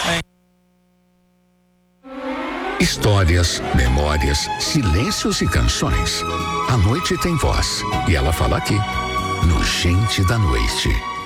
Histórias, memórias, silêncios e canções. A noite tem voz e ela fala aqui, no Gente da Noite.